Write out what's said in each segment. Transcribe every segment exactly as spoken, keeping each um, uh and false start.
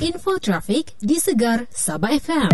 Info trafik di Segar Sabah F M.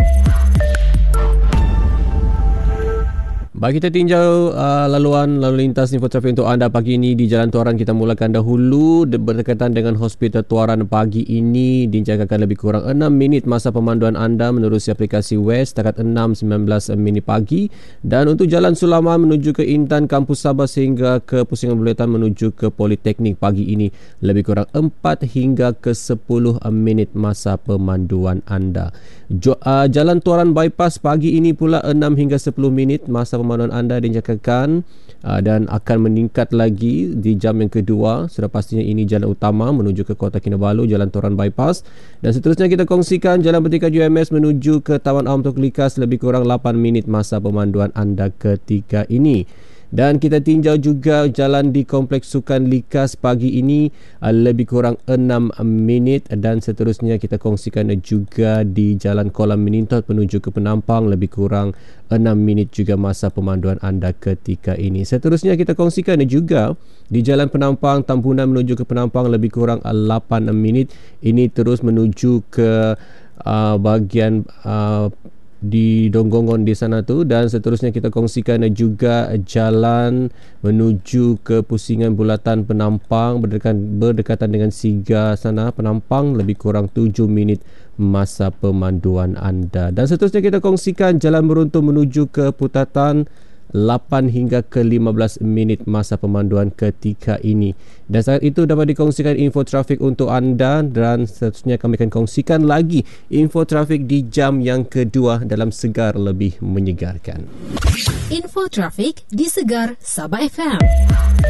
Baik, kita tinjau uh, laluan lalu lintas info trafik untuk anda pagi ini di Jalan Tuaran. Kita mulakan dahulu berdekatan dengan Hospital Tuaran. Pagi ini dijangkakan lebih kurang enam minit masa pemanduan anda menerusi aplikasi Waze setakat enam sembilan belas minit pagi. Dan untuk Jalan Sulaiman menuju ke Intan Kampus Sabah sehingga ke Pusingan Bulatan menuju ke Politeknik pagi ini lebih kurang empat hingga ke sepuluh minit masa pemanduan anda. Jo, uh, Jalan Tuaran Bypass pagi ini pula enam hingga sepuluh minit masa pemanduan anda dijangkakan uh, dan akan meningkat lagi di jam yang kedua. Sudah pastinya ini jalan utama menuju ke Kota Kinabalu, Jalan Tuaran Bypass. Dan seterusnya kita kongsikan Jalan Bertikai U M S menuju ke Taman Awam Tok Likas lebih kurang lapan minit masa pemanduan anda ketika ini. Dan kita tinjau juga jalan di Kompleks Sukan Likas pagi ini uh, lebih kurang enam minit. Dan seterusnya kita kongsikan juga di Jalan Kolam Menintot menuju ke Penampang lebih kurang enam minit juga masa pemanduan anda ketika ini. Seterusnya kita kongsikan juga di Jalan Penampang Tambunan menuju ke Penampang lebih kurang lapan minit. Ini terus menuju ke uh, bahagian uh, di Donggongon di sana tu. Dan seterusnya kita kongsikan juga jalan menuju ke Pusingan Bulatan Penampang berdekatan, berdekatan dengan Siga sana Penampang lebih kurang tujuh minit masa pemanduan anda. Dan seterusnya kita kongsikan jalan beruntung menuju ke Putatan lapan hingga ke lima belas minit masa pemanduan ketika ini. Dan saat itu dapat dikongsikan info trafik untuk anda. Dan seterusnya kami akan kongsikan lagi info trafik di jam yang kedua dalam Segar Lebih Menyegarkan. Info trafik di Segar Sabah F M.